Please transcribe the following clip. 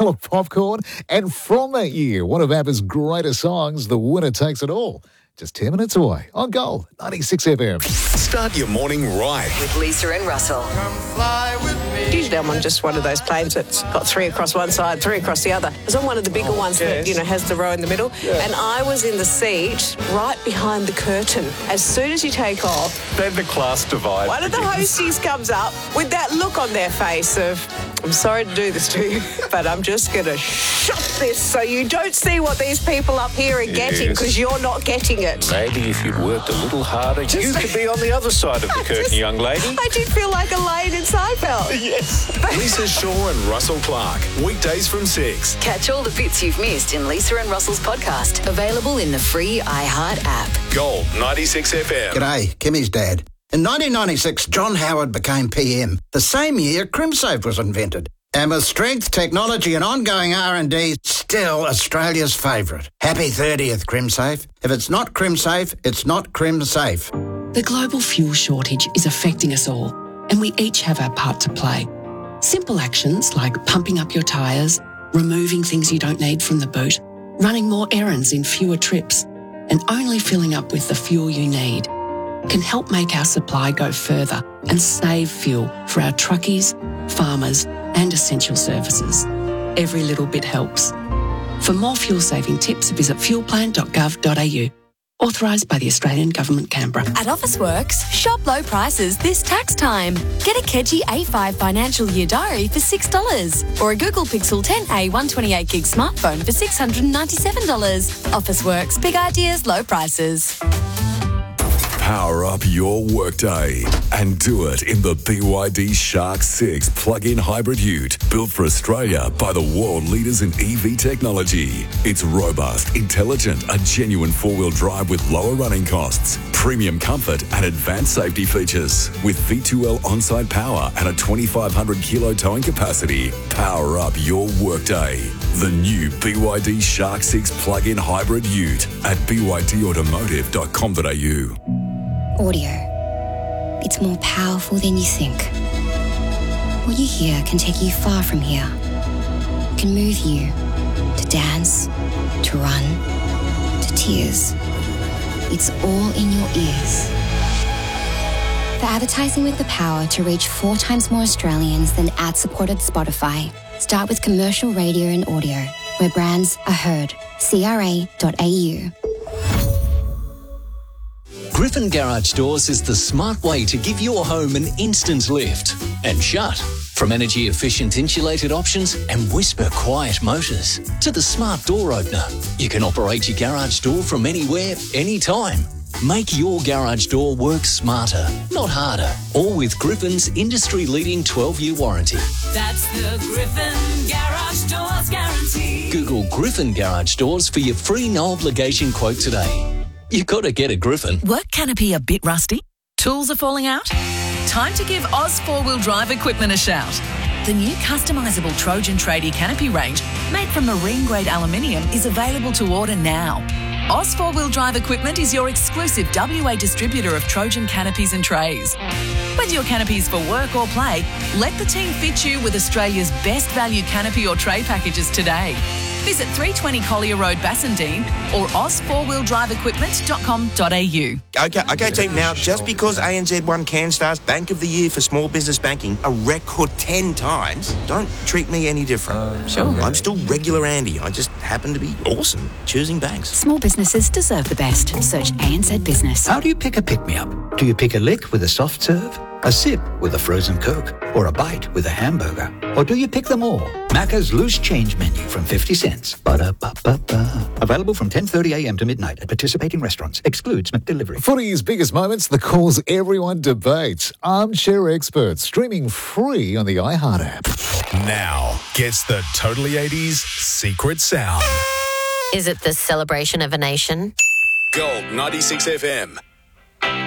full of popcorn. And from that year, one of ABBA's greatest songs, The Winner Takes It All. Just 10 minutes away on Gold 96 FM. Start your morning right. With Lisa and Russell. Come fly with me. Usually I'm on just one of those planes that's got 3 across one side, 3 across the other. I was on one of the bigger ones that, has the row in the middle. Yeah. And I was in the seat right behind the curtain. As soon as you take off, then the class divide. One of the hosties comes up with that look on their face of, I'm sorry to do this to you, but I'm just going to shut this so you don't see what these people up here are getting because you're not getting it. Maybe if you'd worked a little harder, you could be on the other side of the curtain, young lady. I did feel like Elaine in Seinfeld. Yes. Lisa Shaw and Russell Clark. Weekdays from 6. Catch all the bits you've missed in Lisa and Russell's podcast. Available in the free iHeart app. Gold 96 FM. G'day, Kimmy's dad. In 1996, John Howard became PM. The same year, CrimSafe was invented. And with strength, technology and ongoing R&D, still Australia's favourite. Happy 30th, CrimSafe. If it's not CrimSafe, it's not CrimSafe. The global fuel shortage is affecting us all, and we each have our part to play. Simple actions like pumping up your tyres, removing things you don't need from the boot, running more errands in fewer trips, and only filling up with the fuel you need can help make our supply go further and save fuel for our truckies, farmers, and essential services. Every little bit helps. For more fuel-saving tips, visit fuelplan.gov.au. Authorised by the Australian Government, Canberra. At Officeworks, shop low prices this tax time. Get a Kedgie A5 financial year diary for $6 or a Google Pixel 10a 128GB smartphone for $697. Officeworks, big ideas, low prices. Power up your workday and do it in the BYD Shark 6 plug-in hybrid ute built for Australia by the world leaders in EV technology. It's robust, intelligent, a genuine four-wheel drive with lower running costs, premium comfort and advanced safety features. With V2L on-site power and a 2,500 kilo towing capacity, power up your workday. The new BYD Shark 6 plug-in hybrid ute at bydautomotive.com.au. Audio. It's more powerful than you think. What you hear can take you far from here. Can move you to dance, to run, to tears. It's all in your ears. For advertising with the power to reach 4 times more Australians than ad-supported Spotify, start with commercial radio and audio, where brands are heard. CRA.au. Griffin Garage Doors is the smart way to give your home an instant lift and shut. From energy-efficient insulated options and whisper-quiet motors to the smart door opener, you can operate your garage door from anywhere, anytime. Make your garage door work smarter, not harder. All with Griffin's industry-leading 12-year warranty. That's the Griffin Garage Doors guarantee. Google Griffin Garage Doors for your free no-obligation quote today. You've got to get a Griffin. Work canopy a bit rusty? Tools are falling out? Time to give Oz 4-Wheel Drive Equipment a shout. The new customisable Trojan Tradie canopy range, made from marine-grade aluminium, is available to order now. Oz 4-Wheel Drive Equipment is your exclusive WA distributor of Trojan canopies and trays. Whether your canopy's for work or play, let the team fit you with Australia's best value canopy or tray packages today. Visit 320 Collier Road, Bassendean or oz4wheeldriveequipment.com.au. Okay, team. Now, just because ANZ won CanStar's Bank of the Year for Small Business Banking a record 10 times, don't treat me any different. Sure. I'm still regular Andy. I just happen to be awesome choosing banks. Small businesses deserve the best. Search ANZ Business. How do you pick a pick-me-up? Do you pick a lick with a soft serve? A sip with a frozen Coke? Or a bite with a hamburger? Or do you pick them all? Macca's Loose Change Menu from 50 cents. Ba-da-ba-ba-ba. Available from 10:30am to midnight at participating restaurants. Excludes McDelivery. Footy's biggest moments, the calls everyone debates. Armchair Experts, streaming free on the iHeart app. Now gets the Totally 80s secret sound. Is it the celebration of a nation? Gold 96 FM.